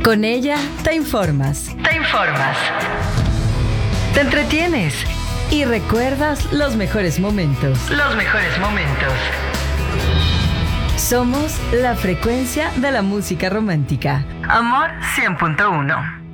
Con ella te informas. Te entretienes y recuerdas los mejores momentos. Somos la frecuencia de la música romántica. Amor 100.1.